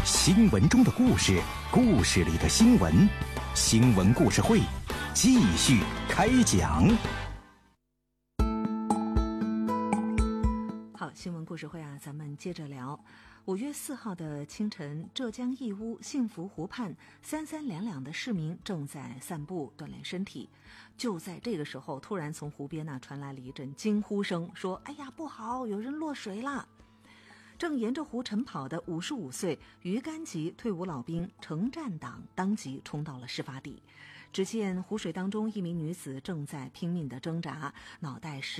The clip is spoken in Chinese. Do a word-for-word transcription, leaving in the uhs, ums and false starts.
新闻中的故事，故事里的新闻，新闻故事会继续开讲。 好，新闻故事会啊，咱们接着聊。五月四号的清晨，浙江义乌幸福湖畔，三三两两的市民正在散步锻炼身体。就在这个时候，突然从湖边那、啊、传来了一阵惊呼声，说：“哎呀，不好，有人落水了！”正沿着湖晨跑的五十五岁余甘级退伍老兵程占党当即冲到了事发地。只见湖水当中，一名女子正在拼命地挣扎，脑袋是